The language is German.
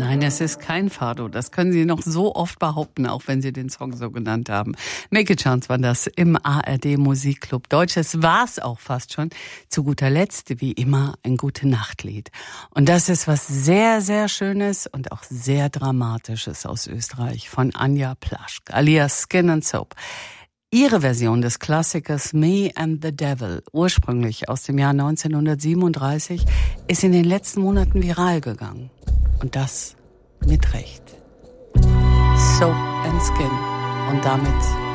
Nein, es ist kein Fado. Das können Sie noch so oft behaupten, auch wenn Sie den Song so genannt haben. Make a Chance war das im ARD Musikclub Deutsches. War's auch fast schon. Zu guter Letzt, wie immer, ein Gute-Nacht-Lied. Und das ist was sehr, sehr Schönes und auch sehr Dramatisches aus Österreich von Anja Plaschk, alias Skin and Soap. Ihre Version des Klassikers Me and the Devil, ursprünglich aus dem Jahr 1937, ist in den letzten Monaten viral gegangen. Und das mit Recht. Soap and Skin. Und damit